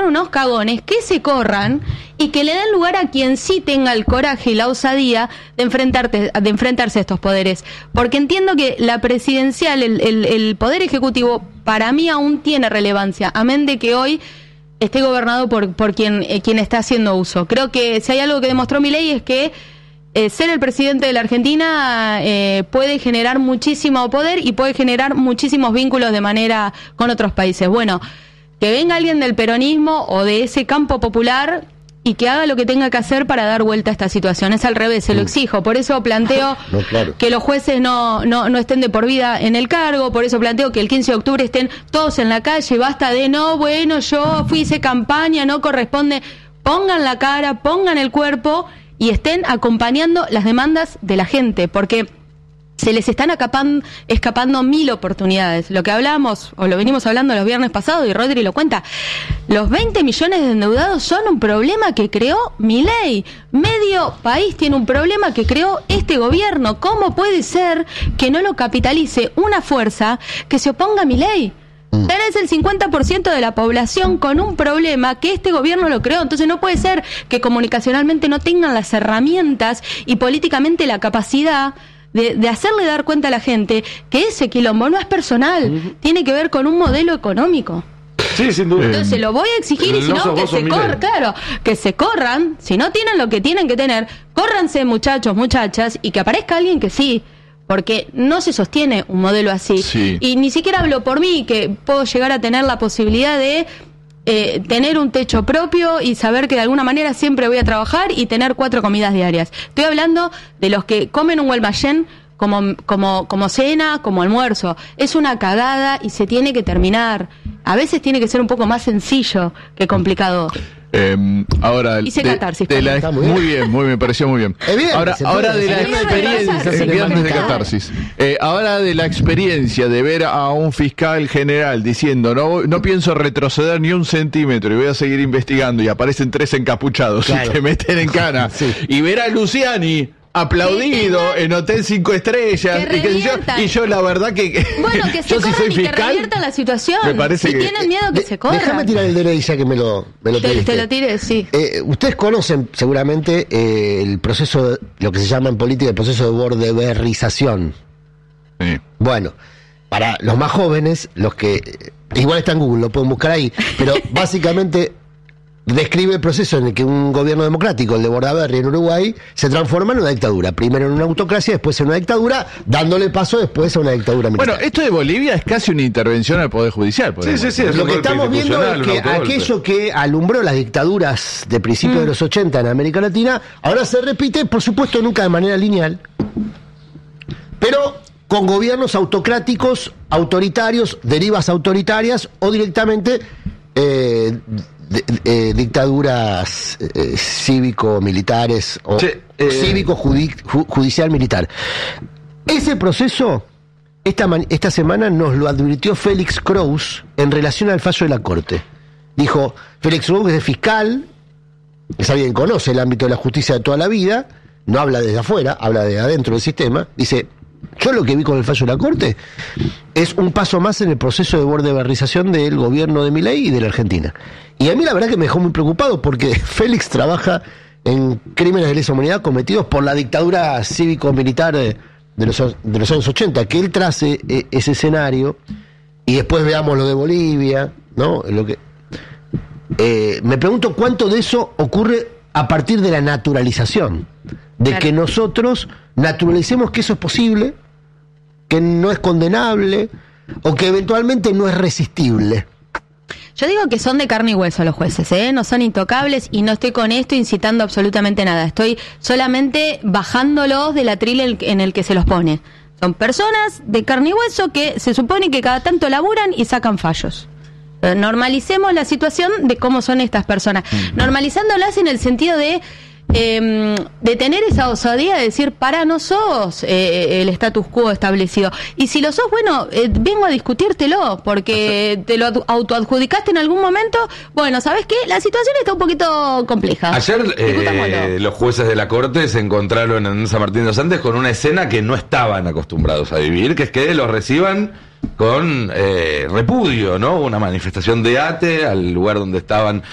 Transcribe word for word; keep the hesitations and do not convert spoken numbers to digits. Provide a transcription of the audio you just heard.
son unos cagones, que se corran y que le den lugar a quien sí tenga el coraje y la osadía de enfrentarte, de enfrentarse a estos poderes. Porque entiendo que la presidencial, el, el, el poder ejecutivo, para mí aún tiene relevancia, amén de que hoy esté gobernado por, por quien, eh, quien está haciendo uso. Creo que si hay algo que demostró Milei es que eh, ser el presidente de la Argentina eh, puede generar muchísimo poder y puede generar muchísimos vínculos de manera con otros países. Bueno, que venga alguien del peronismo o de ese campo popular y que haga lo que tenga que hacer para dar vuelta a esta situación. Es al revés, se lo exijo. Por eso planteo no, claro. que los jueces no, no, no estén de por vida en el cargo, por eso planteo que el quince de octubre estén todos en la calle, basta de no, bueno, yo fui, hice campaña, no corresponde. Pongan la cara, pongan el cuerpo y estén acompañando las demandas de la gente, porque se les están escapando, escapando mil oportunidades. Lo que hablamos, o lo venimos hablando los viernes pasados, y Rodri lo cuenta, los veinte millones de endeudados son un problema que creó Milei. Medio país tiene un problema que creó este gobierno. ¿Cómo puede ser que no lo capitalice una fuerza que se oponga a Milei? Tenés el cincuenta por ciento de la población con un problema que este gobierno lo creó. Entonces no puede ser que comunicacionalmente no tengan las herramientas y políticamente la capacidad De, de hacerle dar cuenta a la gente que ese quilombo no es personal, uh-huh. tiene que ver con un modelo económico. Sí, sin duda. Entonces se lo voy a exigir y si no, que se corran, claro, que se corran, si no tienen lo que tienen que tener, córranse muchachos, muchachas, y que aparezca alguien que sí, porque no se sostiene un modelo así. Sí. Y ni siquiera hablo por mí, que puedo llegar a tener la posibilidad de Eh, tener un techo propio y saber que de alguna manera siempre voy a trabajar y tener cuatro comidas diarias. Estoy hablando de los que comen un Guaymallén como, como, como cena, como almuerzo. Es una cagada y se tiene que terminar. A veces tiene que ser un poco más sencillo que complicado. Eh, ahora Hice de, catarsis. de la, muy, bien. muy bien, muy bien, me pareció muy bien. Es viernes, ahora, ahora de la experiencia, sí, viernes de catarsis. Eh, ahora de la experiencia de ver a un fiscal general diciendo no, no pienso retroceder ni un centímetro y voy a seguir investigando y aparecen tres encapuchados claro. y te meten en cana sí. y ver a Luciani aplaudido en Hotel Cinco Estrellas que y, que yo, y yo la verdad que bueno que se yo si soy y fiscal, que reviertan la situación me parece si que, tienen miedo que de, se corran. Déjame tirar el D N I ya que me lo me lo te, te lo tires, sí. Eh, ustedes conocen seguramente eh, el proceso de, lo que se llama en política el proceso de bordeverización. Sí. Bueno, para los más jóvenes, los que igual está en Google, lo pueden buscar ahí, pero básicamente describe el proceso en el que un gobierno democrático, el de Bordaberry en Uruguay, se transforma en una dictadura. Primero en una autocracia, después en una dictadura, dándole paso después a una dictadura militar. Bueno, esto de Bolivia es casi una intervención al Poder Judicial. Sí, sí, sí. Es lo que estamos viendo es que aquello que alumbró las dictaduras de principios mm. de los ochenta en América Latina, ahora se repite, por supuesto, nunca de manera lineal, pero con gobiernos autocráticos, autoritarios, derivas autoritarias o directamente eh, De, eh, dictaduras eh, cívico-militares o sí, eh, cívico-judicial-militar. Ese proceso, esta, esta semana nos lo advirtió Félix Kraus en relación al fallo de la Corte. Dijo, Félix Kraus es fiscal, es alguien que conoce el ámbito de la justicia de toda la vida, no habla desde afuera, habla de adentro del sistema, dice, yo lo que vi con el fallo de la Corte es un paso más en el proceso de bordeverización del gobierno de Milei y de la Argentina. Y a mí la verdad que me dejó muy preocupado porque Félix trabaja en crímenes de lesa humanidad cometidos por la dictadura cívico-militar de, de, los, de los años ochenta, que él trace eh, ese escenario y después veamos lo de Bolivia, ¿no? Lo que, eh, me pregunto cuánto de eso ocurre a partir de la naturalización, de claro. que nosotros naturalicemos que eso es posible, que no es condenable o que eventualmente no es resistible. Yo digo que son de carne y hueso los jueces, ¿eh? No son intocables y no estoy con esto incitando absolutamente nada. Estoy solamente bajándolos del atril en el que se los pone. Son personas de carne y hueso que se supone que cada tanto laburan y sacan fallos. Normalicemos la situación de cómo son estas personas. Normalizándolas en el sentido de Eh, de tener esa osadía de decir, para, no sos eh, el status quo establecido. Y si lo sos, bueno, eh, vengo a discutírtelo, porque te lo autoadjudicaste en algún momento. Bueno, ¿sabes qué? La situación está un poquito compleja. Ayer eh, los jueces de la Corte se encontraron en San Martín de los Andes con una escena que no estaban acostumbrados a vivir, que es que los reciban con eh, repudio, ¿no? Una manifestación de ate al lugar donde estaban